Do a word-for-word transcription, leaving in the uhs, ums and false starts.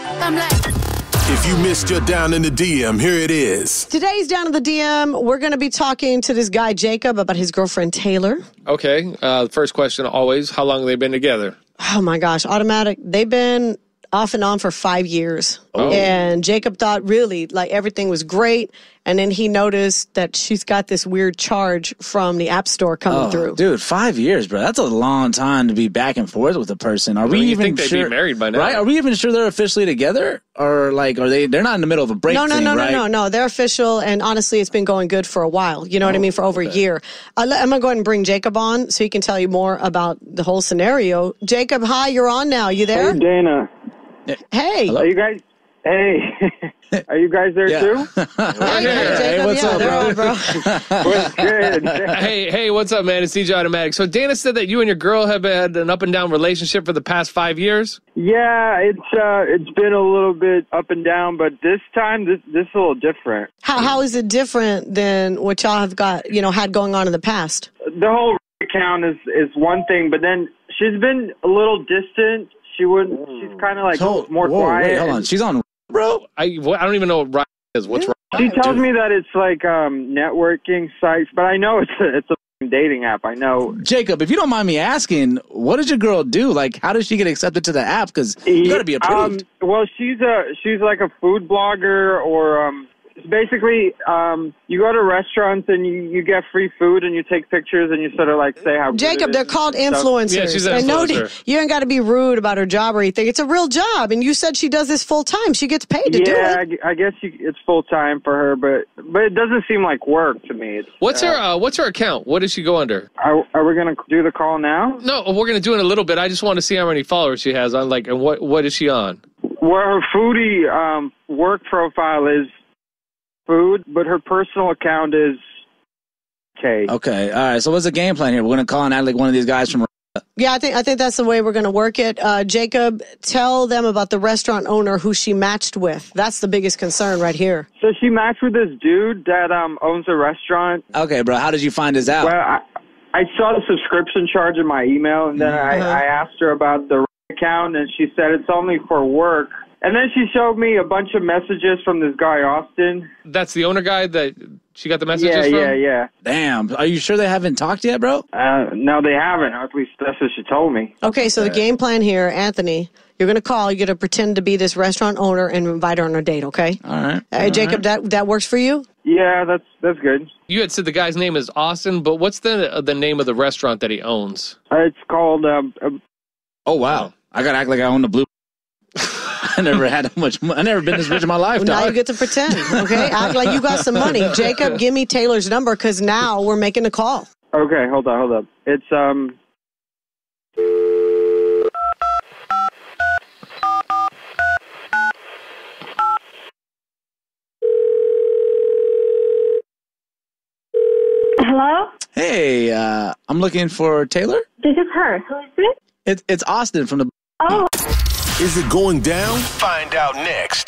I'm like... If you missed your Down in the D M, here it is. Today's Down in the D M, we're going to be talking to this guy, Jacob, about his girlfriend, Taylor. Okay. Uh, the first question always, how long have they been together? Oh, my gosh. Automatic. They've been off and on for five years. Oh. And Jacob thought really like everything was great. And then he noticed that she's got this weird charge from the App Store coming Oh, through. dude, five years, bro. That's a long time to be back and forth with a person. Are we you even think they'd sure? be married by now? Right? Are we even sure they're officially together? Or like, are they? They're not in the middle of a break. No, no, thing, no, right? no, no, no. They're official, and honestly, it's been going good for a while. You know what I mean? For over a year. Uh, let- I'm going to go ahead and bring Jacob on so he can tell you more about the whole scenario. Jacob, hi, you're on now. You there? Hey, Dana. Hey. Are you guys? Hey, are you guys there Yeah. too? Hey, hey, Jacob, Hey, what's yeah, up, they're bro? on, bro. What's good? Hey, hey, what's up, man? It's D J Automatic. So Dana said that you and your girl have had an up and down relationship for the past five years. Yeah, it's uh, it's been a little bit up and down, but this time this this is a little different. How, how is it different than what y'all have got, you know, had going on in the past? The whole account is is one thing, but then she's been a little distant. She wouldn't. She's kind of like So- more whoa, quiet. Wait, hold on. She's on, bro. I, I don't even know what Ryan is. What's She Ryan? tells me that it's like um, networking sites, but I know it's a, it's a dating app. I know. Jacob, if you don't mind me asking, what does your girl do? Like, how does she get accepted to the app? Because you got to be approved. Um, well, she's a she's like a food blogger, or um, basically um, you go to restaurants and you, you get free food and you take pictures and you sort of like say how. good Jacob, it they're is called and stuff. influencers. Yeah, she's an And no, influencer. you ain't got to be rude about her job or anything. It's a real job, and you said she does this full time. She gets paid to Yeah, do I, it. gu- I guess you, it's full time for her, but but it doesn't seem like work to me. It's, What's her uh, What's her account? What does she go under? Are, are we gonna do the call now? No, we're gonna do it in a little bit. I just want to see how many followers she has on. Like, and what what is she on? Well, her foodie um, work profile is food, but her personal account is K. Okay, all right. So what's the game plan here? We're going to call and act like one of these guys from... Yeah, I think I think that's the way we're going to work it. Uh, Jacob, tell them about the restaurant owner who she matched with. That's the biggest concern right here. So she matched with this dude that um, owns a restaurant. Okay, bro. How did you find this out? Well, I, I saw the subscription charge in my email, and then I, Uh-huh. I asked her about the account, and she said it's only for work. And then she showed me a bunch of messages from this guy, Austin. That's the owner guy that she got the messages Yeah, from. yeah, yeah. Damn. Are you sure they haven't talked yet, bro? Uh, no, they haven't. Or at least that's what she told me. Okay, so the game plan here, Anthony, you're going to call. You're going to pretend to be this restaurant owner and invite her on a date, okay? All right. Uh, all Jacob, that that works for you? Yeah, that's that's good. You had said the guy's name is Austin, but what's the the name of the restaurant that he owns? Uh, it's called. Um, uh, Oh, wow. I got to act like I own the blue... I never had that much money. I never been this rich in my life, Well, dog. now you get to pretend, okay? Act like you got some money. Jacob, give me Taylor's number because now we're making a call. okay, hold on, hold up. It's um. Hello? Hey, uh, I'm looking for Taylor. This is her. Who is this? It, it's Austin from the... Oh, Is it going down? Find out next.